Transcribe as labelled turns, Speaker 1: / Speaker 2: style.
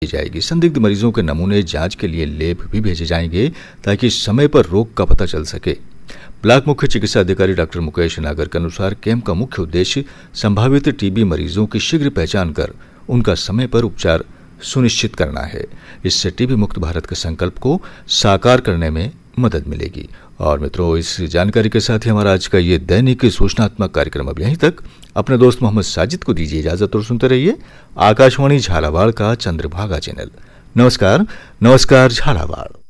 Speaker 1: जाएगी। संदिग्ध मरीजों के नमूने जांच के लिए लैब भी भेजे जाएंगे ताकि समय पर रोग का पता चल सके। ब्लॉक मुख्य चिकित्सा अधिकारी डॉक्टर मुकेश नागर के अनुसार कैंप का मुख्य उद्देश्य संभावित टीबी मरीजों की शीघ्र पहचान कर उनका समय पर उपचार सुनिश्चित करना है। इससे टीबी मुक्त भारत के संकल्प को साकार करने में मदद मिलेगी। और मित्रों, इस जानकारी के साथ ही हमारा आज का ये दैनिक सूचनात्मक कार्यक्रम अब यहीं तक। अपने दोस्त मोहम्मद साजिद को दीजिए इजाजत और सुनते रहिए आकाशवाणी झालावाड़ का चंद्रभागा चैनल। नमस्कार, नमस्कार झालावाड़।